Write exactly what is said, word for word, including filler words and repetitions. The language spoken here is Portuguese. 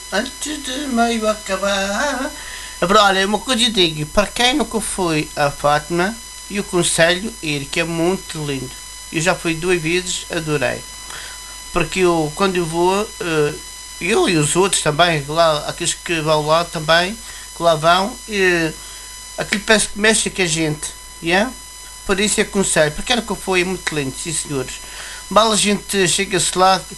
antes de meio acabar. Agora, olha, uma coisa eu digo, para quem nunca foi a Fátima, eu aconselho ir, que é muito lindo. Eu já fui duas vezes, adorei. Porque eu, quando eu vou, eh, eu e os outros também, lá, aqueles que vão lá também, que lá vão, e aquilo parece que mexe com a gente, yeah? Por isso eu aconselho, porque nunca foi, é muito lindo, sim senhores. Mal a gente chega-se lá,